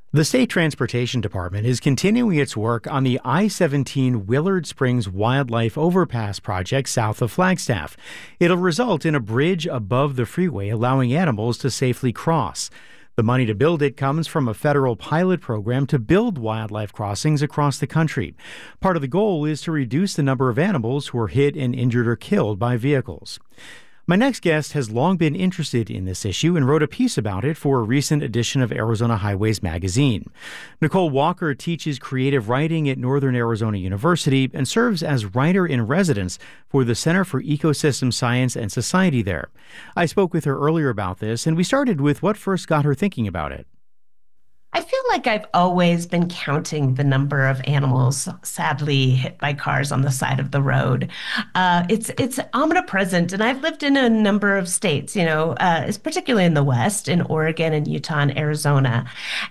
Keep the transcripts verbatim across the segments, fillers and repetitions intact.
The State Transportation Department is continuing its work on the I seventeen Willard Springs Wildlife Overpass project south of Flagstaff. It'll result in a bridge above the freeway, allowing animals to safely cross. The money to build it comes from a federal pilot program to build wildlife crossings across the country. Part of the goal is to reduce the number of animals who are hit and injured or killed by vehicles. My next guest has long been interested in this issue and wrote a piece about it for a recent edition of Arizona Highways magazine. Nicole Walker teaches creative writing at Northern Arizona University and serves as writer-in-residence for the Center for Ecosystem Science and Society there. I spoke with her earlier about this, and we started with what first got her thinking about it. I feel like I've always been counting the number of animals sadly hit by cars on the side of the road. Uh, it's it's omnipresent, and I've lived in a number of states, you know, uh, it's particularly in the West, in Oregon and Utah and Arizona.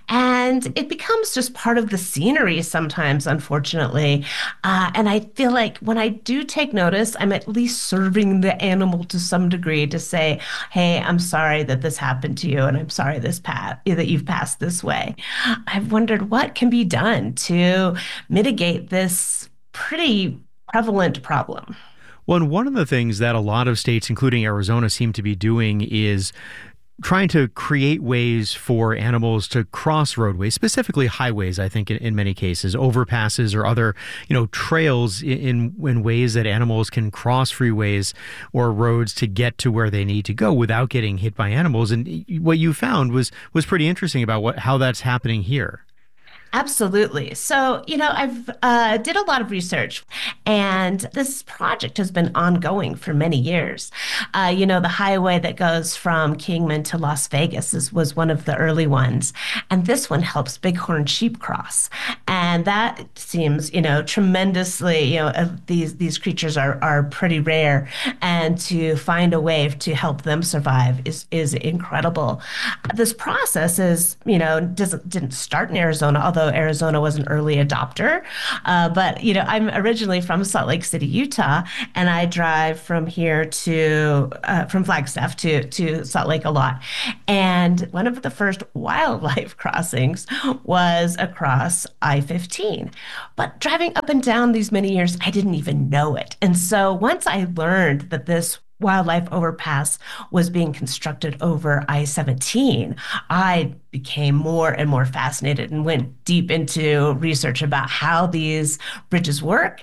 And it becomes just part of the scenery sometimes, unfortunately. Uh, and I feel like when I do take notice, I'm at least serving the animal to some degree to say, hey, I'm sorry that this happened to you, and I'm sorry this path that you've passed this way. I've wondered what can be done to mitigate this pretty prevalent problem. Well, and one of the things that a lot of states, including Arizona, seem to be doing is trying to create ways for animals to cross roadways, specifically highways, I think, in, in many cases, overpasses or other, you know, trails in, in ways that animals can cross freeways or roads to get to where they need to go without getting hit by animals. And what you found was was pretty interesting about what how that's happening here. Absolutely. So, you know, I've uh, did a lot of research, and this project has been ongoing for many years. Uh, you know, the highway that goes from Kingman to Las Vegas is, was one of the early ones, and this one helps bighorn sheep cross. And that seems, you know, tremendously, you know, uh, these these creatures are are pretty rare, and to find a way to help them survive is is incredible. This process is, you know, doesn't didn't start in Arizona, although Arizona was an early adopter. Uh, but, you know, I'm originally from Salt Lake City, Utah, and I drive from here to, uh, from Flagstaff to, to Salt Lake a lot. And one of the first wildlife crossings was across I fifteen. But driving up and down these many years, I didn't even know it. And so once I learned that this wildlife overpass was being constructed over I seventeen, I became more and more fascinated and went deep into research about how these bridges work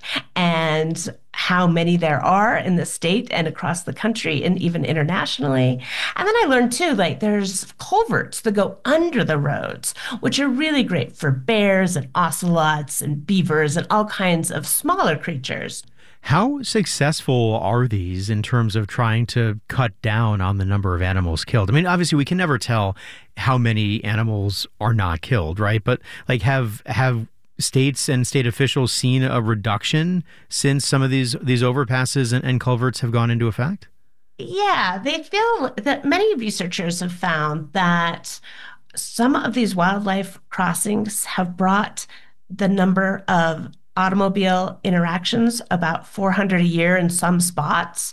and how many there are in the state and across the country and even internationally. And then I learned too, like there's culverts that go under the roads, which are really great for bears and ocelots and beavers and all kinds of smaller creatures. How successful are these in terms of trying to cut down on the number of animals killed? I mean, obviously, we can never tell how many animals are not killed, right? But like, have have states and state officials seen a reduction since some of these these overpasses and, and culverts have gone into effect? Yeah, they feel that many researchers have found that some of these wildlife crossings have brought the number of automobile interactions, about four hundred a year in some spots,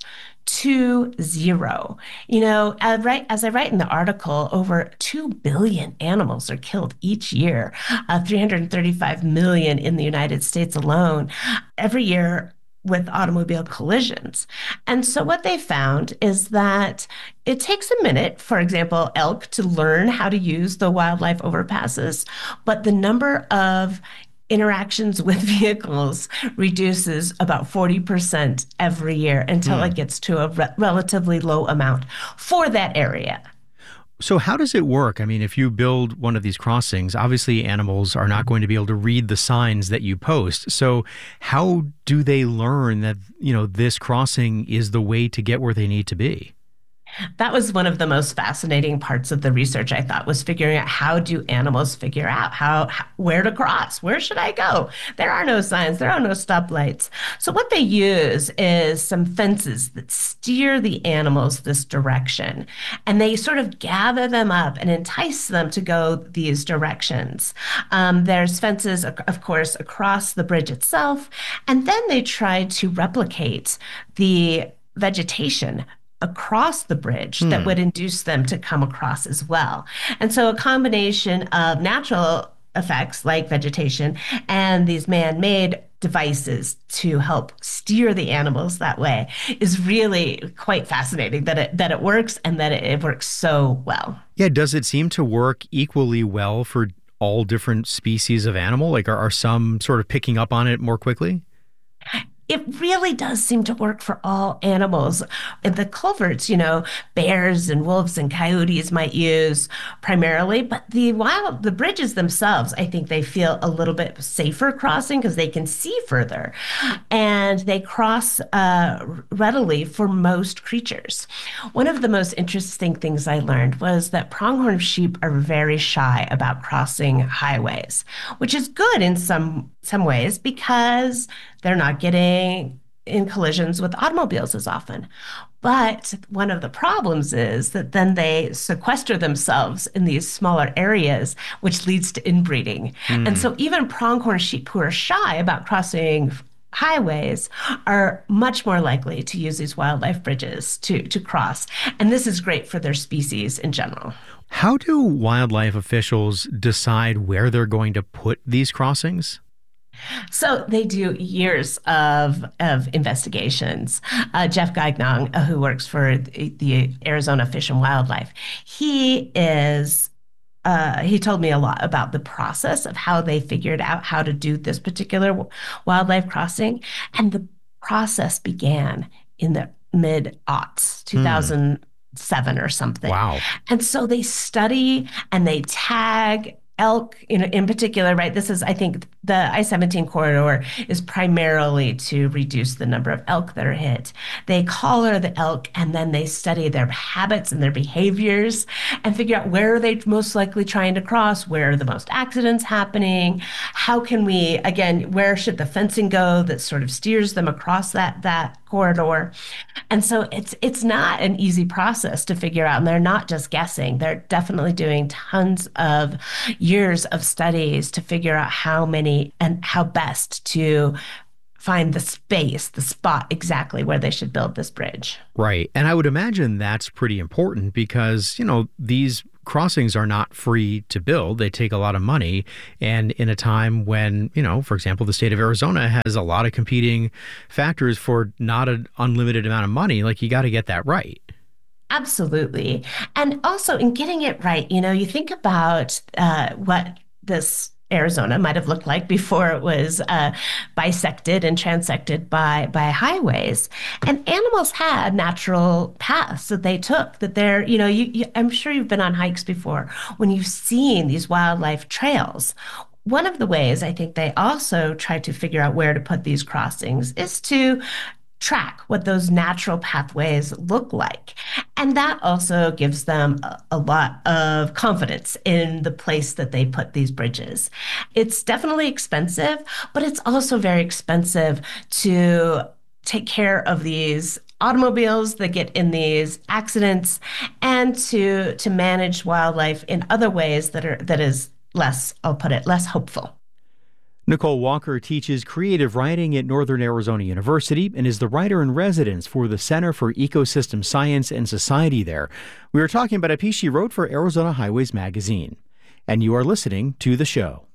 to zero. You know, I write, as I write in the article, over two billion animals are killed each year, uh, three hundred thirty-five million in the United States alone, every year with automobile collisions. And so what they found is that it takes a minute, for example, elk to learn how to use the wildlife overpasses, but the number of interactions with vehicles reduces about forty percent every year until Hmm. it gets to a re- relatively low amount for that area. So how does it work? I mean, if you build one of these crossings, obviously animals are not going to be able to read the signs that you post. So how do they learn that, you know, this crossing is the way to get where they need to be? That was one of the most fascinating parts of the research, I thought, was figuring out how do animals figure out how, how where to cross? Where should I go? There are no signs, there are no stoplights. So what they use is some fences that steer the animals this direction. And they sort of gather them up and entice them to go these directions. Um, there's fences, of course, across the bridge itself. And then they try to replicate the vegetation across the bridge that Hmm. would induce them to come across as well. And so a combination of natural effects like vegetation and these man-made devices to help steer the animals that way is really quite fascinating that it that it works and that it, it works so well. Yeah, does it seem to work equally well for all different species of animal? Like, are, are some sort of picking up on it more quickly? It really does seem to work for all animals. And the culverts, you know, bears and wolves and coyotes might use primarily, but the wild, the bridges themselves, I think they feel a little bit safer crossing because they can see further and they cross uh, readily for most creatures. One of the most interesting things I learned was that pronghorn sheep are very shy about crossing highways, which is good in some some ways because they're not getting in collisions with automobiles as often. But one of the problems is that then they sequester themselves in these smaller areas, which leads to inbreeding. Mm. And so even pronghorn sheep who are shy about crossing highways are much more likely to use these wildlife bridges to, to cross. And this is great for their species in general. How do wildlife officials decide where they're going to put these crossings? So they do years of of investigations. Uh, Jeff Gagnon, uh, who works for the, the Arizona Fish and Wildlife, he is uh, he told me a lot about the process of how they figured out how to do this particular wildlife crossing, and the process began in the mid-aughts, two thousand seven mm. or something. Wow! And so they study and they tag elk, you know, in particular, right? This is, I think, the I seventeen corridor is primarily to reduce the number of elk that are hit. They collar the elk and then they study their habits and their behaviors and figure out where are they most likely trying to cross, where are the most accidents happening, how can we, again, where should the fencing go that sort of steers them across that that corridor. And so it's it's not an easy process to figure out, and they're not just guessing. They're definitely doing tons of years of studies to figure out how many and how best to find the space, the spot exactly where they should build this bridge. Right. And I would imagine that's pretty important because, you know, these crossings are not free to build. They take a lot of money. And in a time when, you know, for example, the state of Arizona has a lot of competing factors for not an unlimited amount of money, like you got to get that right. Absolutely. And also in getting it right, you know, you think about uh, what this Arizona might have looked like before it was uh, bisected and transected by by highways. And animals had natural paths that they took, that they're, you know, you, you, I'm sure you've been on hikes before when you've seen these wildlife trails. One of the ways I think they also try to figure out where to put these crossings is to track what those natural pathways look like. And that also gives them a, a lot of confidence in the place that they put these bridges. It's definitely expensive, but it's also very expensive to take care of these automobiles that get in these accidents and to to manage wildlife in other ways that are that is less, I'll put it, less hopeful. Nicole Walker teaches creative writing at Northern Arizona University and is the writer-in-residence for the Center for Ecosystem Science and Society there. We are talking about a piece she wrote for Arizona Highways magazine. And you are listening to The Show.